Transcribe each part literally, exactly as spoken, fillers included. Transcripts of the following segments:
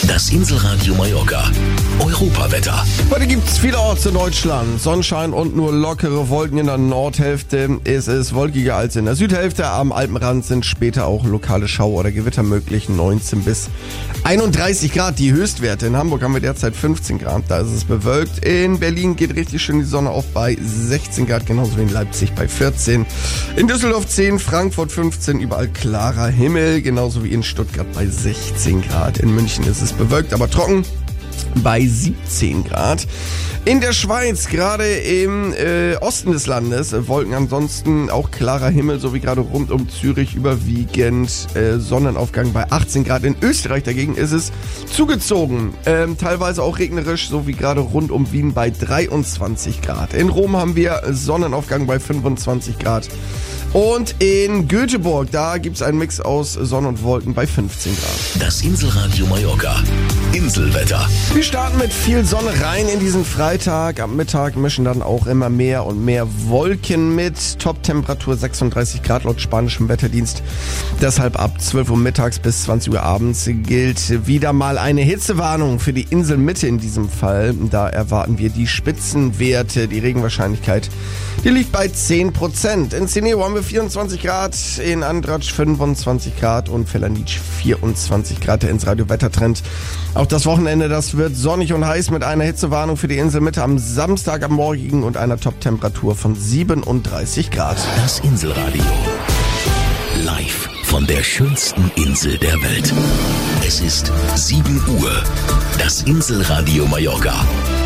Das Inselradio Mallorca. Europawetter. Heute gibt es vielerorts in Deutschland Sonnenschein und nur lockere Wolken in der Nordhälfte. Es ist wolkiger als in der Südhälfte. Am Alpenrand sind später auch lokale Schau- oder Gewitter möglich. neunzehn bis einunddreißig Grad die Höchstwerte. In Hamburg haben wir derzeit fünfzehn Grad. Da ist es bewölkt. In Berlin geht richtig schön die Sonne auf bei sechzehn Grad. Genauso wie in Leipzig bei vierzehn. In Düsseldorf zehn, Frankfurt fünfzehn. Überall klarer Himmel. Genauso wie in Stuttgart bei sechzehn Grad. In München ist es bewölkt, aber trocken bei siebzehn Grad. In der Schweiz, gerade im äh, Osten des Landes, äh, Wolken, ansonsten auch klarer Himmel, so wie gerade rund um Zürich überwiegend äh, Sonnenaufgang bei achtzehn Grad. In Österreich dagegen ist es zugezogen, ähm, teilweise auch regnerisch, so wie gerade rund um Wien bei dreiundzwanzig Grad. In Rom haben wir Sonnenaufgang bei fünfundzwanzig Grad. Und in Göteborg, da gibt es einen Mix aus Sonne und Wolken bei fünfzehn Grad. Das Inselradio Mallorca. Inselwetter. Wir starten mit viel Sonne rein in diesen Freitag. Am Mittag mischen dann auch immer mehr und mehr Wolken mit. Top-Temperatur sechsunddreißig Grad laut spanischem Wetterdienst. Deshalb ab zwölf Uhr mittags bis zwanzig Uhr abends gilt wieder mal eine Hitzewarnung für die Inselmitte in diesem Fall. Da erwarten wir die Spitzenwerte. Die Regenwahrscheinlichkeit, die liegt bei zehn Prozent. In Ceneo haben wir vierundzwanzig Grad, in Andratsch fünfundzwanzig Grad und Felanitsch vierundzwanzig Grad. Der Insradio-Wettertrend. Auch das Wochenende, das wird sonnig und heiß mit einer Hitzewarnung für die Inselmitte am Samstag, am Morgigen und einer Top-Temperatur von siebenunddreißig Grad. Das Inselradio. Live von der schönsten Insel der Welt. Es ist sieben Uhr. Das Inselradio Mallorca.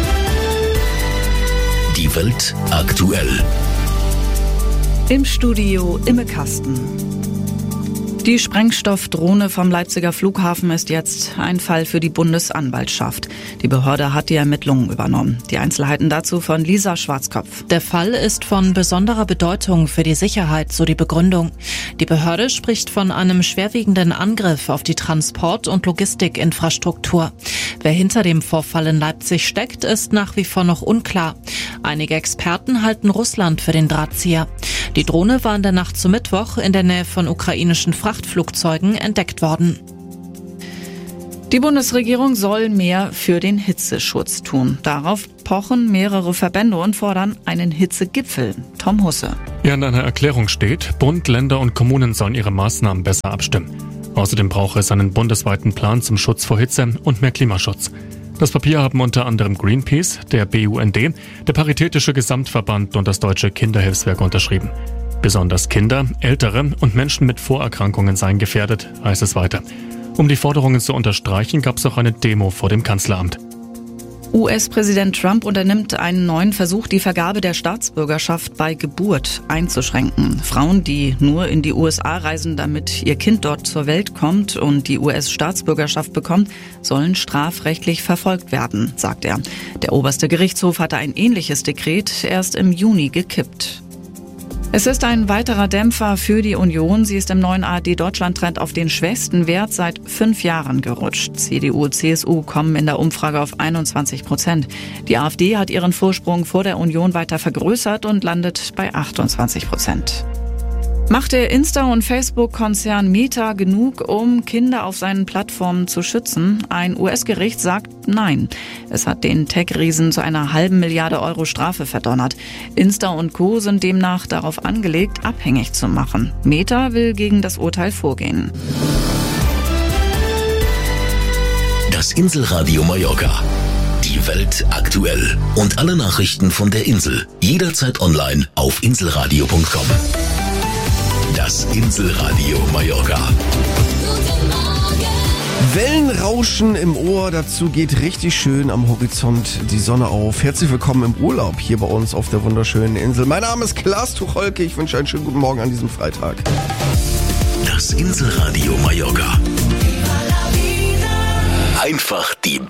Die Welt aktuell. Im Studio Imme Kasten. Die Sprengstoffdrohne vom Leipziger Flughafen ist jetzt ein Fall für die Bundesanwaltschaft. Die Behörde hat die Ermittlungen übernommen. Die Einzelheiten dazu von Lisa Schwarzkopf. Der Fall ist von besonderer Bedeutung für die Sicherheit, so die Begründung. Die Behörde spricht von einem schwerwiegenden Angriff auf die Transport- und Logistikinfrastruktur. Wer hinter dem Vorfall in Leipzig steckt, ist nach wie vor noch unklar. Einige Experten halten Russland für den Drahtzieher. Die Drohne war in der Nacht zum Mittwoch in der Nähe von ukrainischen Frachtflugzeugen entdeckt worden. Die Bundesregierung soll mehr für den Hitzeschutz tun. Darauf pochen mehrere Verbände und fordern einen Hitzegipfel. Tom Husse. Ja, in einer Erklärung steht, Bund, Länder und Kommunen sollen ihre Maßnahmen besser abstimmen. Außerdem brauche es einen bundesweiten Plan zum Schutz vor Hitze und mehr Klimaschutz. Das Papier haben unter anderem Greenpeace, der B U N D, der Paritätische Gesamtverband und das Deutsche Kinderhilfswerk unterschrieben. Besonders Kinder, Ältere und Menschen mit Vorerkrankungen seien gefährdet, heißt es weiter. Um die Forderungen zu unterstreichen, gab es auch eine Demo vor dem Kanzleramt. U S-Präsident Trump unternimmt einen neuen Versuch, die Vergabe der Staatsbürgerschaft bei Geburt einzuschränken. Frauen, die nur in die U S A reisen, damit ihr Kind dort zur Welt kommt und die U S-Staatsbürgerschaft bekommt, sollen strafrechtlich verfolgt werden, sagt er. Der oberste Gerichtshof hatte ein ähnliches Dekret erst im Juni gekippt. Es ist ein weiterer Dämpfer für die Union. Sie ist im neuen A R D-Deutschland-Trend auf den schwächsten Wert seit fünf Jahren gerutscht. C D U, C S U kommen in der Umfrage auf einundzwanzig Prozent. Die AfD hat ihren Vorsprung vor der Union weiter vergrößert und landet bei achtundzwanzig Prozent. Macht der Insta- und Facebook-Konzern Meta genug, um Kinder auf seinen Plattformen zu schützen? Ein U S-Gericht sagt nein. Es hat den Tech-Riesen zu einer halben Milliarde Euro Strafe verdonnert. Insta und Co. sind demnach darauf angelegt, abhängig zu machen. Meta will gegen das Urteil vorgehen. Das Inselradio Mallorca. Die Welt aktuell. Und alle Nachrichten von der Insel. Jederzeit online auf inselradio punkt com. Das Inselradio Mallorca. Wellenrauschen im Ohr, dazu geht richtig schön am Horizont die Sonne auf. Herzlich willkommen im Urlaub hier bei uns auf der wunderschönen Insel. Mein Name ist Klaas Tucholke, ich wünsche einen schönen guten Morgen an diesem Freitag. Das Inselradio Mallorca. Einfach die